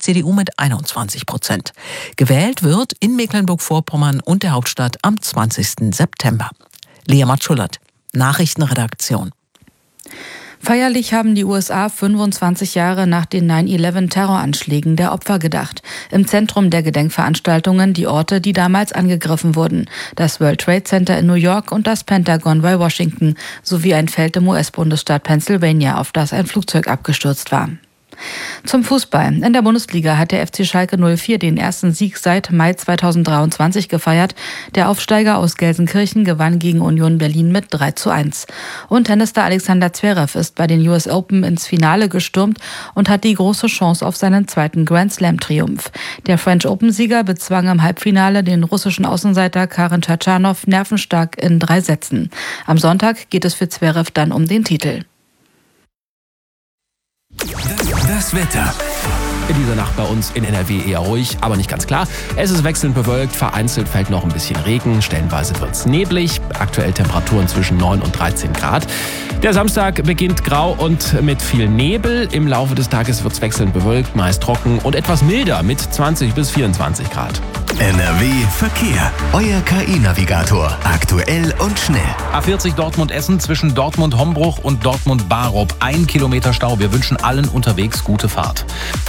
CDU mit 21%. Gewählt wird in Mecklenburg-Vorpommern und der Hauptstadt am 20. September. Lea Matschullert, Nachrichtenredaktion. Feierlich haben die USA 25 Jahre nach den 9/11-Terroranschlägen der Opfer gedacht. Im Zentrum der Gedenkveranstaltungen die Orte, die damals angegriffen wurden. Das World Trade Center in New York und das Pentagon bei Washington, sowie ein Feld im US-Bundesstaat Pennsylvania, auf das ein Flugzeug abgestürzt war. Zum Fußball. In der Bundesliga hat der FC Schalke 04 den ersten Sieg seit Mai 2023 gefeiert. Der Aufsteiger aus Gelsenkirchen gewann gegen Union Berlin mit 3:1. Und Tennisstar Alexander Zverev ist bei den US Open ins Finale gestürmt und hat die große Chance auf seinen zweiten Grand Slam-Triumph. Der French Open-Sieger bezwang im Halbfinale den russischen Außenseiter Karen Tschatschanow nervenstark in 3 Sätzen. Am Sonntag geht es für Zverev dann um den Titel. Das Wetter. In dieser Nacht bei uns in NRW eher ruhig, aber nicht ganz klar. Es ist wechselnd bewölkt, vereinzelt fällt noch ein bisschen Regen, stellenweise wird es neblig. Aktuell Temperaturen zwischen 9 und 13 Grad. Der Samstag beginnt grau und mit viel Nebel. Im Laufe des Tages wird es wechselnd bewölkt, meist trocken und etwas milder mit 20 bis 24 Grad. NRW Verkehr. Euer KI-Navigator. Aktuell und schnell. A40 Dortmund-Essen zwischen Dortmund-Hombruch und Dortmund-Barup. 1 Kilometer Stau. Wir wünschen allen unterwegs gute Fahrt.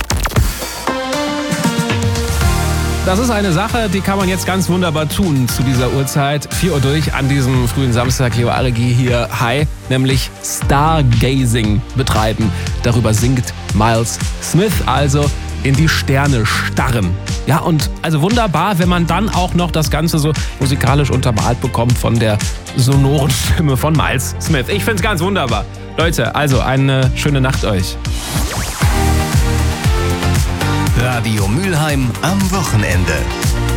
Das ist eine Sache, die kann man jetzt ganz wunderbar tun zu dieser Uhrzeit. 4 Uhr durch an diesem frühen Samstag. Leo Aregi hier. Hi. Nämlich Stargazing betreiben. Darüber singt Miles Smith, also in die Sterne starren. Ja, und also wunderbar, wenn man dann auch noch das Ganze so musikalisch untermalt bekommt von der sonoren Stimme von Miles Smith. Ich find's ganz wunderbar. Leute, also eine schöne Nacht euch. Radio Mülheim am Wochenende.